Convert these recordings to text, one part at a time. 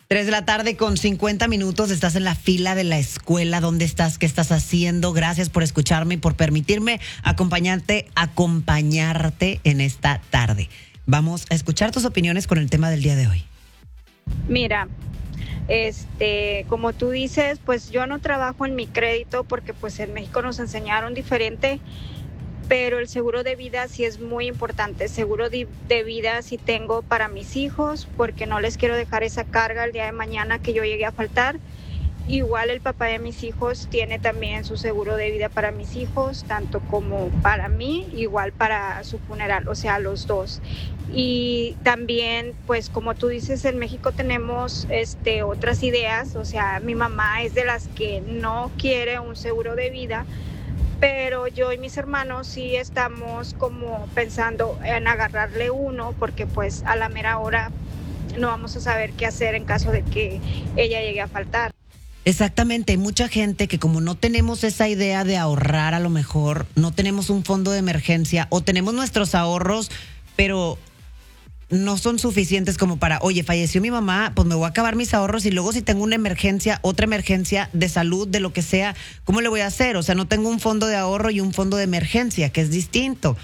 3 de la tarde con 50 minutos. Estás en la fila de la escuela. ¿Dónde estás? ¿Qué estás haciendo? Gracias por escucharme y por permitirme acompañarte en esta tarde. Vamos a escuchar tus opiniones con el tema del día de hoy. Mira, como tú dices, pues yo no trabajo en mi crédito porque pues en México nos enseñaron diferente, pero el seguro de vida sí es muy importante. Seguro de vida sí tengo para mis hijos porque no les quiero dejar esa carga el día de mañana que yo llegue a faltar. Igual el papá de mis hijos tiene también su seguro de vida para mis hijos, tanto como para mí, igual para su funeral, o sea, los dos. Y también, pues como tú dices, en México tenemos otras ideas, o sea, mi mamá es de las que no quiere un seguro de vida, pero yo y mis hermanos sí estamos como pensando en agarrarle uno, porque pues a la mera hora no vamos a saber qué hacer en caso de que ella llegue a faltar. Exactamente, hay mucha gente que como no tenemos esa idea de ahorrar, a lo mejor no tenemos un fondo de emergencia o tenemos nuestros ahorros, pero no son suficientes como para, oye, falleció mi mamá, pues me voy a acabar mis ahorros y luego si tengo una emergencia, otra emergencia de salud, de lo que sea, ¿cómo le voy a hacer? O sea, no tengo un fondo de ahorro y un fondo de emergencia, que es distinto.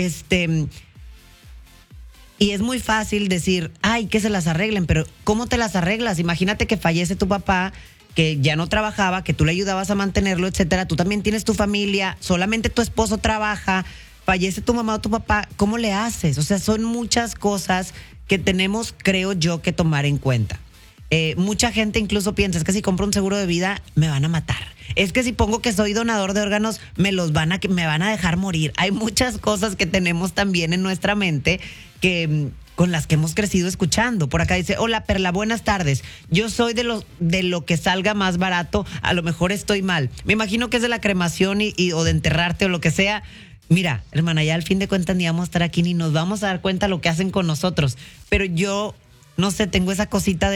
Y es muy fácil decir, ay, que se las arreglen, pero ¿cómo te las arreglas? Imagínate que fallece tu papá, que ya no trabajaba, que tú le ayudabas a mantenerlo, etcétera. Tú también tienes tu familia, solamente tu esposo trabaja, fallece tu mamá o tu papá, ¿cómo le haces? O sea, son muchas cosas que tenemos, creo yo, que tomar en cuenta. Mucha gente incluso piensa, es que si compro un seguro de vida, me van a matar. Es que si pongo que soy donador de órganos, me van a dejar morir. Hay muchas cosas que tenemos también en nuestra mente con las que hemos crecido escuchando. Por acá dice, hola Perla, buenas tardes. Yo soy de lo que salga más barato, a lo mejor estoy mal. Me imagino que es de la cremación o de enterrarte o lo que sea. Mira, hermana, ya al fin de cuentas ni vamos a estar aquí ni nos vamos a dar cuenta lo que hacen con nosotros. Pero yo, no sé, tengo esa cosita de